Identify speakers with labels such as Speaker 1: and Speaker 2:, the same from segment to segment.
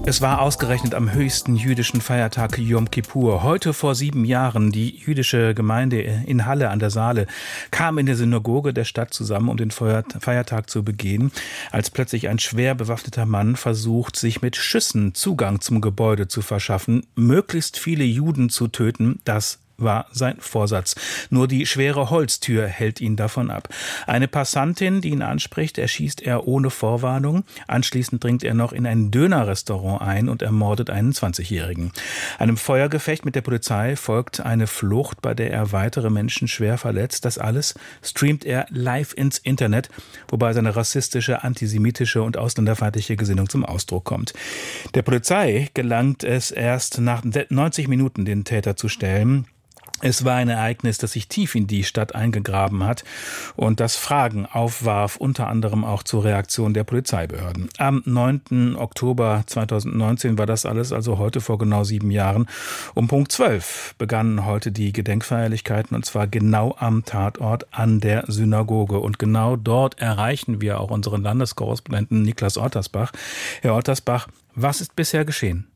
Speaker 1: Es war ausgerechnet am höchsten jüdischen Feiertag Yom Kippur. Heute vor 7 Jahren, die jüdische Gemeinde in Halle an der Saale kam in der Synagoge der Stadt zusammen, um den Feiertag zu begehen, als plötzlich ein schwer bewaffneter Mann versucht, sich mit Schüssen Zugang zum Gebäude zu verschaffen, möglichst viele Juden zu töten. Das war sein Vorsatz. Nur die schwere Holztür hält ihn davon ab. Eine Passantin, die ihn anspricht, erschießt er ohne Vorwarnung. Anschließend dringt er noch in ein Dönerrestaurant ein und ermordet einen 20-Jährigen. Einem Feuergefecht mit der Polizei folgt eine Flucht, bei der er weitere Menschen schwer verletzt. Das alles streamt er live ins Internet, wobei seine rassistische, antisemitische und ausländerfeindliche Gesinnung zum Ausdruck kommt. Der Polizei gelangt es erst nach 90 Minuten, den Täter zu stellen. Es war ein Ereignis, das sich tief in die Stadt eingegraben hat und das Fragen aufwarf, unter anderem auch zur Reaktion der Polizeibehörden. Am 9. Oktober 2019 war das alles, also heute vor genau 7 Jahren. Um Punkt 12 begannen heute die Gedenkfeierlichkeiten und zwar genau am Tatort an der Synagoge. Und genau dort erreichen wir auch unseren Landeskorrespondenten Niklas Ottersbach. Herr Ottersbach, was ist bisher geschehen?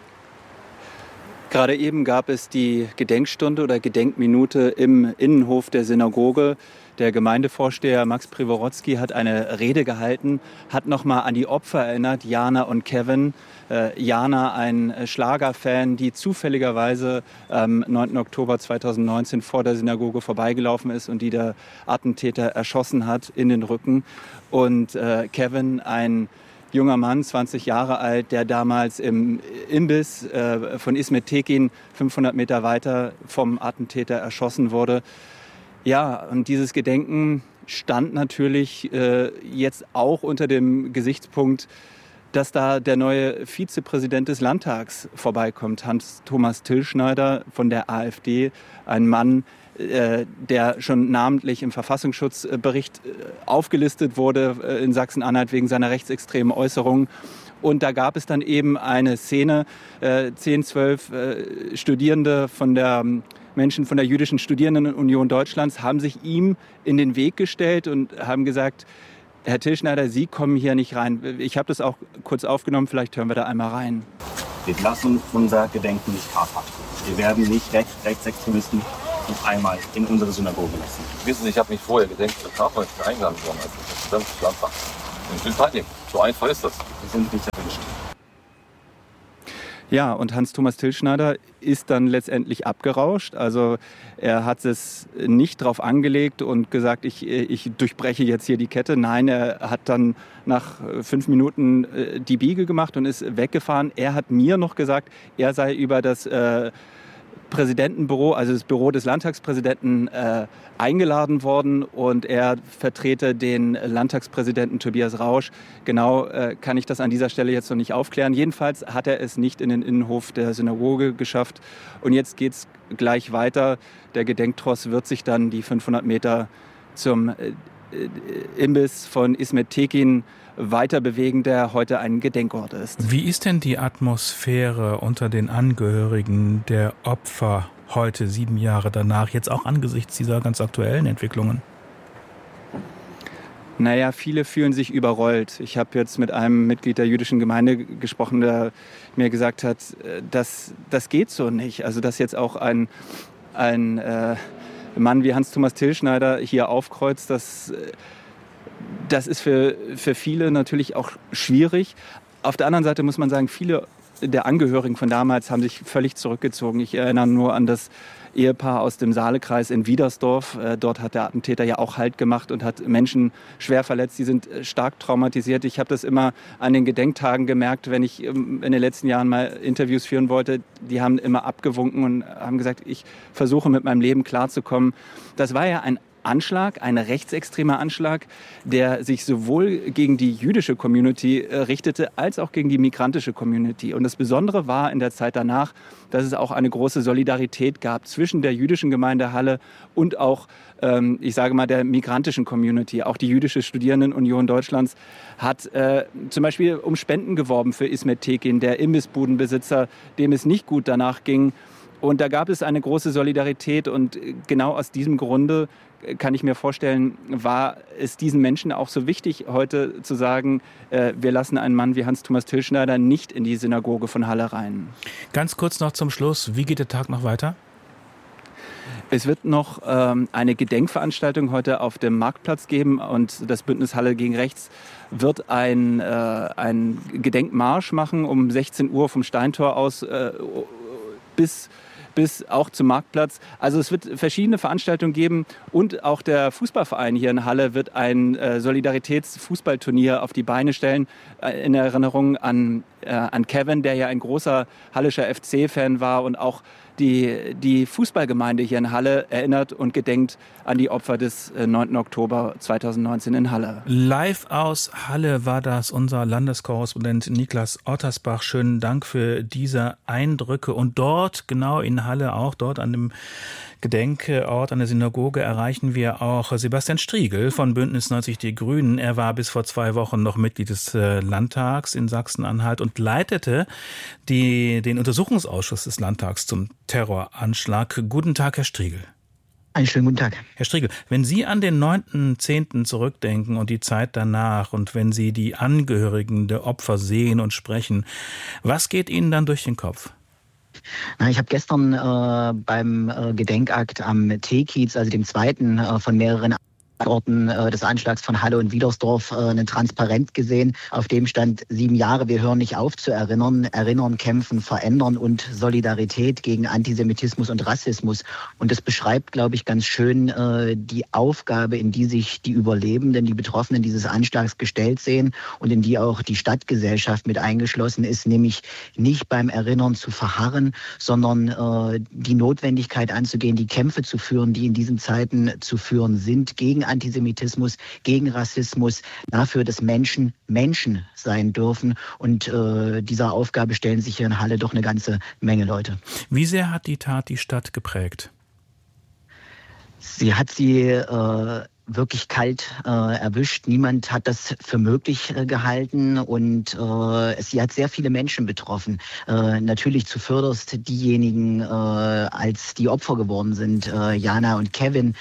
Speaker 2: Gerade eben gab es die Gedenkstunde oder Gedenkminute im Innenhof der Synagoge. Der Gemeindevorsteher Max Privorotsky hat eine Rede gehalten, hat nochmal an die Opfer erinnert, Jana und Kevin. Jana, ein Schlagerfan, die zufälligerweise am 9. Oktober 2019 vor der Synagoge vorbeigelaufen ist und die der Attentäter erschossen hat in den Rücken. Und Kevin, ein junger Mann, 20 Jahre alt, der damals im Imbiss von İsmet Tekin 500 Meter weiter vom Attentäter erschossen wurde. Ja, und dieses Gedenken stand natürlich jetzt auch unter dem Gesichtspunkt, dass da der neue Vizepräsident des Landtags vorbeikommt, Hans-Thomas Tilschneider von der AfD, ein Mann, der schon namentlich im Verfassungsschutzbericht aufgelistet wurde in Sachsen-Anhalt wegen seiner rechtsextremen Äußerungen. Und da gab es dann eben eine Szene, 10, 12 Studierende Menschen von der Jüdischen Studierendenunion Deutschlands haben sich ihm in den Weg gestellt und haben gesagt, Herr Tilschneider, Sie kommen hier nicht rein. Ich habe das auch kurz aufgenommen, vielleicht hören wir da einmal rein.
Speaker 3: Wir lassen unser Gedenken nicht kapern. Wir werden nicht Rechtsextremisten noch einmal in unsere Synagoge lassen.
Speaker 4: Wissen Sie, ich habe mich vorher gedenkt, ich bin eingeladen worden als Präsident des Landtags. Ich will teilnehmen. So einfach ist das.
Speaker 3: Wir sind nicht erwünscht.
Speaker 2: Ja, und Hans-Thomas Tilschneider ist dann letztendlich abgerauscht. Also er hat es nicht drauf angelegt und gesagt, ich durchbreche jetzt hier die Kette. Nein, er hat dann nach 5 Minuten die Biege gemacht und ist weggefahren. Er hat mir noch gesagt, er sei über das Präsidentenbüro, also das Büro des Landtagspräsidenten, eingeladen worden und er vertrete den Landtagspräsidenten Tobias Rausch. Genau kann ich das an dieser Stelle jetzt noch nicht aufklären. Jedenfalls hat er es nicht in den Innenhof der Synagoge geschafft und jetzt geht es gleich weiter. Der Gedenktross wird sich dann die 500 Meter zum Imbiss von İsmet Tekin weiter bewegen, der heute ein Gedenkort ist.
Speaker 1: Wie ist denn die Atmosphäre unter den Angehörigen der Opfer heute, 7 Jahre danach, jetzt auch angesichts dieser ganz aktuellen Entwicklungen?
Speaker 2: Naja, viele fühlen sich überrollt. Ich habe jetzt mit einem Mitglied der jüdischen Gemeinde gesprochen, der mir gesagt hat, das geht so nicht. Also dass jetzt auch ein Mann wie Hans-Thomas Tilschneider hier aufkreuzt, das ist für viele natürlich auch schwierig. Auf der anderen Seite muss man sagen, viele der Angehörigen von damals haben sich völlig zurückgezogen. Ich erinnere nur an das Ehepaar aus dem Saalekreis in Wiedersdorf. Dort hat der Attentäter ja auch Halt gemacht und hat Menschen schwer verletzt. Die sind stark traumatisiert. Ich habe das immer an den Gedenktagen gemerkt, wenn ich in den letzten Jahren mal Interviews führen wollte. Die haben immer abgewunken und haben gesagt, ich versuche mit meinem Leben klarzukommen. Das war ja ein rechtsextremer Anschlag, der sich sowohl gegen die jüdische Community richtete, als auch gegen die migrantische Community. Und das Besondere war in der Zeit danach, dass es auch eine große Solidarität gab zwischen der jüdischen Gemeinde Halle und auch, ich sage mal, der migrantischen Community. Auch die Jüdische Studierendenunion Deutschlands hat zum Beispiel um Spenden geworben für İsmet Tekin, der Imbissbudenbesitzer, dem es nicht gut danach ging. Und da gab es eine große Solidarität und genau aus diesem Grunde kann ich mir vorstellen, war es diesen Menschen auch so wichtig, heute zu sagen, wir lassen einen Mann wie Hans-Thomas Tilschneider nicht in die Synagoge von Halle rein.
Speaker 1: Ganz kurz noch zum Schluss, wie geht der Tag noch weiter?
Speaker 2: Es wird noch eine Gedenkveranstaltung heute auf dem Marktplatz geben und das Bündnis Halle gegen Rechts wird ein Gedenkmarsch machen um 16 Uhr vom Steintor aus bis auch zum Marktplatz. Also es wird verschiedene Veranstaltungen geben und auch der Fußballverein hier in Halle wird ein Solidaritätsfußballturnier auf die Beine stellen, in Erinnerung an Kevin, der ja ein großer hallischer FC-Fan war und auch die Fußballgemeinde hier in Halle erinnert und gedenkt an die Opfer des 9. Oktober 2019 in Halle.
Speaker 1: Live aus Halle war das unser Landeskorrespondent Niklas Ottersbach. Schönen Dank für diese Eindrücke. Und dort, genau in Halle, auch dort an dem Gedenkort an der Synagoge, erreichen wir auch Sebastian Striegel von Bündnis 90 Die Grünen. Er war bis vor 2 Wochen noch Mitglied des Landtags in Sachsen-Anhalt und leitete den Untersuchungsausschuss des Landtags zum Terroranschlag. Guten Tag, Herr Striegel.
Speaker 5: Einen schönen guten Tag.
Speaker 1: Herr Striegel, wenn Sie an den 9.10. zurückdenken und die Zeit danach und wenn Sie die Angehörigen der Opfer sehen und sprechen, was geht Ihnen dann durch den Kopf?
Speaker 5: Ich habe gestern beim Gedenkakt am Teekiez, also dem zweiten von mehreren Orten des Anschlags von Halle und Wiedersdorf, einen Transparent gesehen. Auf dem stand 7 Jahre, wir hören nicht auf zu erinnern. Erinnern, kämpfen, verändern und Solidarität gegen Antisemitismus und Rassismus. Und das beschreibt, glaube ich, ganz schön die Aufgabe, in die sich die Überlebenden, die Betroffenen dieses Anschlags gestellt sehen und in die auch die Stadtgesellschaft mit eingeschlossen ist, nämlich nicht beim Erinnern zu verharren, sondern die Notwendigkeit anzugehen, die Kämpfe zu führen, die in diesen Zeiten zu führen sind, gegen Antisemitismus, gegen Rassismus, dafür, dass Menschen Menschen sein dürfen. Und dieser Aufgabe stellen sich hier in Halle doch eine ganze Menge Leute.
Speaker 1: Wie sehr hat die Tat die Stadt geprägt?
Speaker 5: Sie hat sie wirklich kalt erwischt. Niemand hat das für möglich gehalten und sie hat sehr viele Menschen betroffen. Natürlich zuvörderst diejenigen, als die Opfer geworden sind, Jana und Kevin,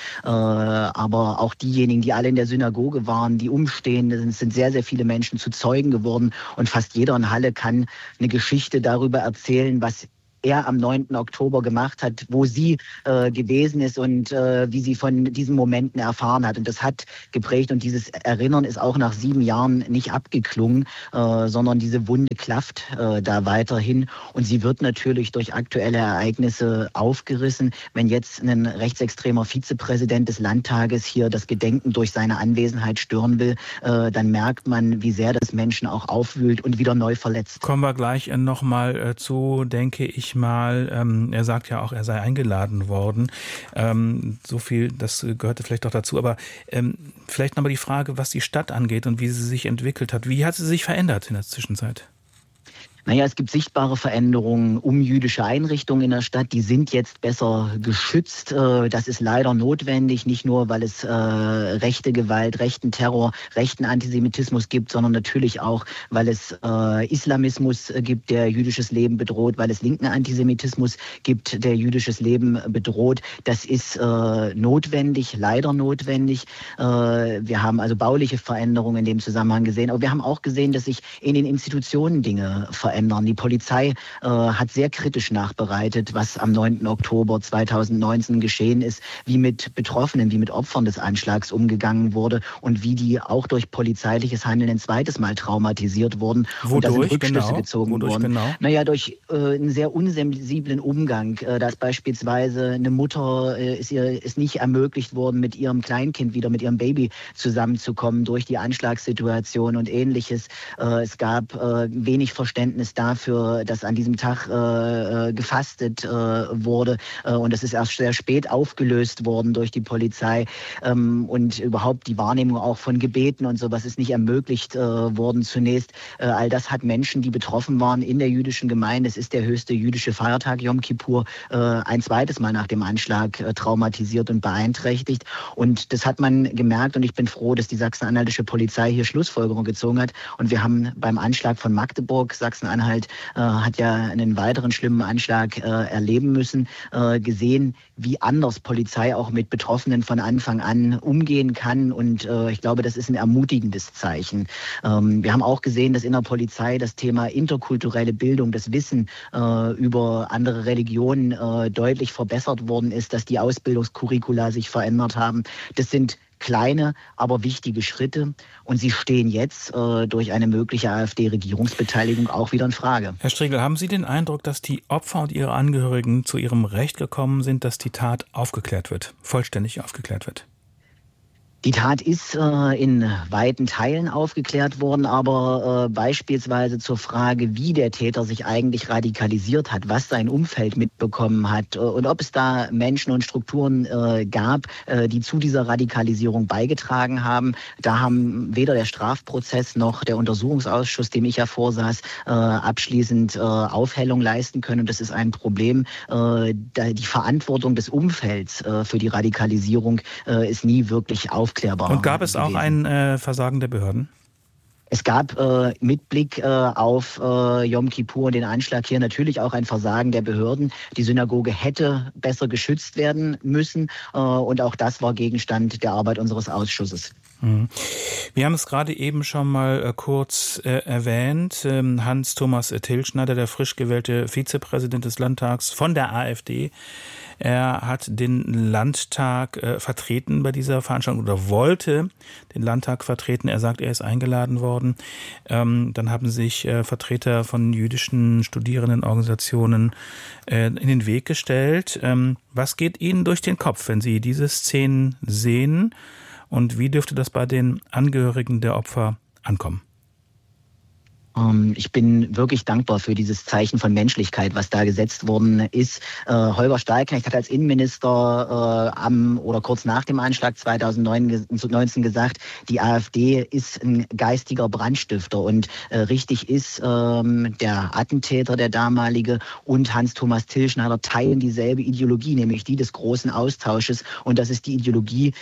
Speaker 5: aber auch diejenigen, die alle in der Synagoge waren, die Umstehenden. Es sind sehr, sehr viele Menschen zu Zeugen geworden und fast jeder in Halle kann eine Geschichte darüber erzählen, was er am 9. Oktober gemacht hat, wo sie gewesen ist und wie sie von diesen Momenten erfahren hat. Und das hat geprägt und dieses Erinnern ist auch nach 7 Jahren nicht abgeklungen, sondern diese Wunde klafft da weiterhin. Und sie wird natürlich durch aktuelle Ereignisse aufgerissen. Wenn jetzt ein rechtsextremer Vizepräsident des Landtages hier das Gedenken durch seine Anwesenheit stören will, dann merkt man, wie sehr das Menschen auch aufwühlt und wieder neu verletzt.
Speaker 1: Kommen wir gleich nochmal zu, denke ich mal. Er sagt ja auch, er sei eingeladen worden. So viel, das gehörte vielleicht auch dazu. Aber vielleicht nochmal die Frage, was die Stadt angeht und wie sie sich entwickelt hat. Wie hat sie sich verändert in der Zwischenzeit?
Speaker 5: Naja, es gibt sichtbare Veränderungen um jüdische Einrichtungen in der Stadt. Die sind jetzt besser geschützt. Das ist leider notwendig, nicht nur, weil es rechte Gewalt, rechten Terror, rechten Antisemitismus gibt, sondern natürlich auch, weil es Islamismus gibt, der jüdisches Leben bedroht, weil es linken Antisemitismus gibt, der jüdisches Leben bedroht. Das ist notwendig, leider notwendig. Wir haben also bauliche Veränderungen in dem Zusammenhang gesehen. Aber wir haben auch gesehen, dass sich in den Institutionen Dinge verändern. Die Polizei hat sehr kritisch nachbereitet, was am 9. Oktober 2019 geschehen ist, wie mit Betroffenen, wie mit Opfern des Anschlags umgegangen wurde und wie die auch durch polizeiliches Handeln ein zweites Mal traumatisiert wurden.
Speaker 1: Wodurch?
Speaker 5: Und da sind Rückschlüsse
Speaker 1: Genau.
Speaker 5: gezogen
Speaker 1: Wodurch
Speaker 5: worden.
Speaker 1: Genau?
Speaker 5: Naja, durch einen sehr unsensiblen Umgang. Dass beispielsweise eine Mutter ist nicht ermöglicht worden, mit ihrem Kleinkind wieder, mit ihrem Baby zusammenzukommen durch die Anschlagssituation und Ähnliches. Es gab wenig Verständnis dafür, dass an diesem Tag gefastet wurde und es ist erst sehr spät aufgelöst worden durch die Polizei und überhaupt die Wahrnehmung auch von Gebeten und sowas ist nicht ermöglicht worden zunächst. All das hat Menschen, die betroffen waren in der jüdischen Gemeinde, es ist der höchste jüdische Feiertag Yom Kippur, ein zweites Mal nach dem Anschlag traumatisiert und beeinträchtigt und das hat man gemerkt und ich bin froh, dass die sachsen-anhaltische Polizei hier Schlussfolgerungen gezogen hat und wir haben beim Anschlag von Magdeburg, Sachsen Sachsen-Anhalt hat ja einen weiteren schlimmen Anschlag erleben müssen, gesehen, wie anders Polizei auch mit Betroffenen von Anfang an umgehen kann. Und ich glaube, das ist ein ermutigendes Zeichen. Wir haben auch gesehen, dass in der Polizei das Thema interkulturelle Bildung, das Wissen über andere Religionen deutlich verbessert worden ist, dass die Ausbildungskurricula sich verändert haben. Das sind kleine, aber wichtige Schritte. Und sie stehen jetzt durch eine mögliche AfD-Regierungsbeteiligung auch wieder in Frage.
Speaker 1: Herr Striegel, haben Sie den Eindruck, dass die Opfer und ihre Angehörigen zu ihrem Recht gekommen sind, dass die Tat aufgeklärt wird, vollständig aufgeklärt wird?
Speaker 5: Die Tat ist in weiten Teilen aufgeklärt worden, aber beispielsweise zur Frage, wie der Täter sich eigentlich radikalisiert hat, was sein Umfeld mitbekommen hat und ob es da Menschen und Strukturen gab, die zu dieser Radikalisierung beigetragen haben. Da haben weder der Strafprozess noch der Untersuchungsausschuss, dem ich ja vorsaß, abschließend Aufhellung leisten können. Und das ist ein Problem. Die Verantwortung des Umfelds für die Radikalisierung ist nie wirklich aufklärbar.
Speaker 1: Und gab es auch ein Versagen der Behörden?
Speaker 5: Es gab mit Blick auf Yom Kippur und den Anschlag hier natürlich auch ein Versagen der Behörden. Die Synagoge hätte besser geschützt werden müssen und auch das war Gegenstand der Arbeit unseres Ausschusses.
Speaker 1: Wir haben es gerade eben schon mal kurz erwähnt. Hans-Thomas Tilschneider, der frisch gewählte Vizepräsident des Landtags von der AfD, er hat den Landtag vertreten bei dieser Veranstaltung oder wollte den Landtag vertreten. Er sagt, er ist eingeladen worden. Dann haben sich Vertreter von jüdischen Studierendenorganisationen in den Weg gestellt. Was geht Ihnen durch den Kopf, wenn Sie diese Szenen sehen? Und wie dürfte das bei den Angehörigen der Opfer ankommen?
Speaker 5: Ich bin wirklich dankbar für dieses Zeichen von Menschlichkeit, was da gesetzt worden ist. Holger Stahlknecht hat als Innenminister kurz nach dem Anschlag 2019 gesagt, die AfD ist ein geistiger Brandstifter. Und richtig ist, der Attentäter, der damalige, und Hans-Thomas Tilschneider teilen dieselbe Ideologie, nämlich die des großen Austausches. Und das ist die Ideologie,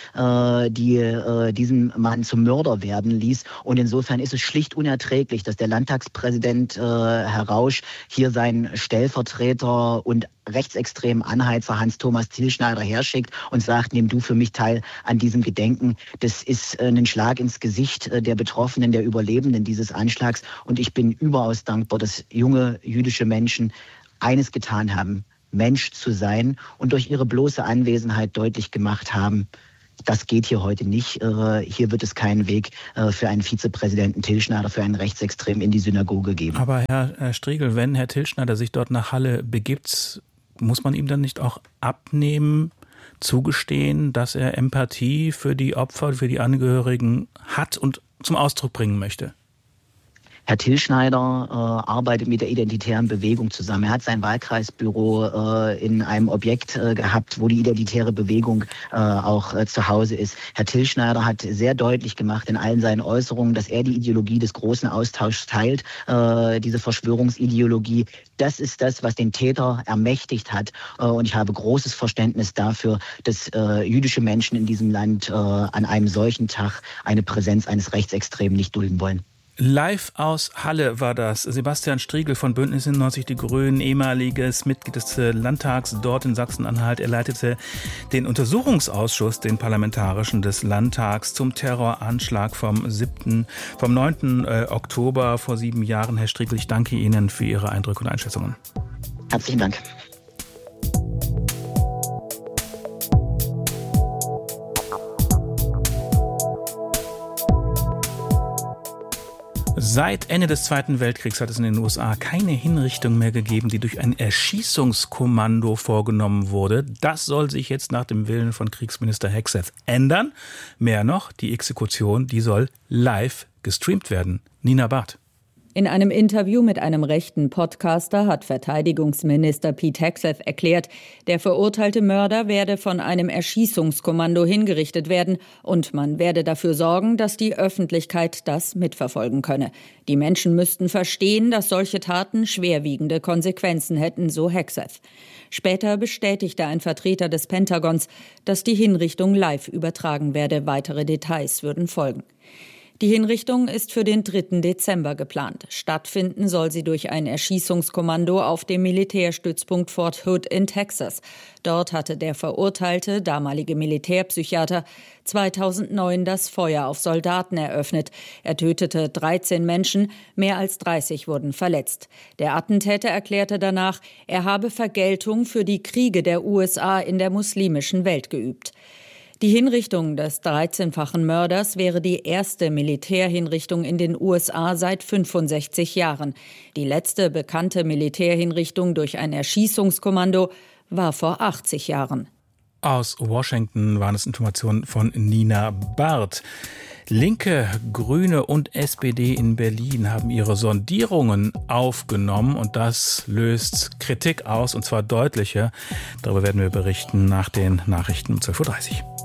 Speaker 5: die diesen Mann zum Mörder werden ließ. Und insofern ist es schlicht unerträglich, dass der Landtagspräsident Herr Rausch hier seinen Stellvertreter und rechtsextremen Anheizer Hans-Thomas Tilschneider herschickt und sagt, nimm du für mich teil an diesem Gedenken. Das ist ein Schlag ins Gesicht der Betroffenen, der Überlebenden dieses Anschlags. Und ich bin überaus dankbar, dass junge jüdische Menschen eines getan haben, Mensch zu sein und durch ihre bloße Anwesenheit deutlich gemacht haben, das geht hier heute nicht. Hier wird es keinen Weg für einen Vizepräsidenten Tilschneider, für einen Rechtsextremen in die Synagoge geben.
Speaker 1: Aber Herr Striegel, wenn Herr Tilschneider sich dort nach Halle begibt, muss man ihm dann nicht auch abnehmen, zugestehen, dass er Empathie für die Opfer, für die Angehörigen hat und zum Ausdruck bringen möchte?
Speaker 5: Herr Tilschneider arbeitet mit der Identitären Bewegung zusammen. Er hat sein Wahlkreisbüro in einem Objekt gehabt, wo die Identitäre Bewegung auch zu Hause ist. Herr Tilschneider hat sehr deutlich gemacht in allen seinen Äußerungen, dass er die Ideologie des großen Austauschs teilt, diese Verschwörungsideologie. Das ist das, was den Täter ermächtigt hat. Und ich habe großes Verständnis dafür, dass jüdische Menschen in diesem Land an einem solchen Tag eine Präsenz eines Rechtsextremen nicht dulden wollen.
Speaker 1: Live aus Halle war das. Sebastian Striegel von Bündnis 90 Die Grünen, ehemaliges Mitglied des Landtags dort in Sachsen-Anhalt. Er leitete den Untersuchungsausschuss, den parlamentarischen des Landtags zum Terroranschlag vom 9. Oktober vor 7 Jahren. Herr Striegel, ich danke Ihnen für Ihre Eindrücke und Einschätzungen.
Speaker 5: Herzlichen Dank.
Speaker 1: Seit Ende des Zweiten Weltkriegs hat es in den USA keine Hinrichtung mehr gegeben, die durch ein Erschießungskommando vorgenommen wurde. Das soll sich jetzt nach dem Willen von Kriegsminister Hegseth ändern. Mehr noch, die Exekution, die soll live gestreamt werden. Nina Barth.
Speaker 6: In einem Interview mit einem rechten Podcaster hat Verteidigungsminister Pete Hegseth erklärt, der verurteilte Mörder werde von einem Erschießungskommando hingerichtet werden und man werde dafür sorgen, dass die Öffentlichkeit das mitverfolgen könne. Die Menschen müssten verstehen, dass solche Taten schwerwiegende Konsequenzen hätten, so Hegseth. Später bestätigte ein Vertreter des Pentagons, dass die Hinrichtung live übertragen werde. Weitere Details würden folgen. Die Hinrichtung ist für den 3. Dezember geplant. Stattfinden soll sie durch ein Erschießungskommando auf dem Militärstützpunkt Fort Hood in Texas. Dort hatte der verurteilte, damalige Militärpsychiater, 2009 das Feuer auf Soldaten eröffnet. Er tötete 13 Menschen, mehr als 30 wurden verletzt. Der Attentäter erklärte danach, er habe Vergeltung für die Kriege der USA in der muslimischen Welt geübt. Die Hinrichtung des 13-fachen Mörders wäre die erste Militärhinrichtung in den USA seit 65 Jahren. Die letzte bekannte Militärhinrichtung durch ein Erschießungskommando war vor 80 Jahren.
Speaker 1: Aus Washington waren es Informationen von Nina Barth. Linke, Grüne und SPD in Berlin haben ihre Sondierungen aufgenommen und das löst Kritik aus, und zwar deutliche. Darüber werden wir berichten nach den Nachrichten um 12:30 Uhr.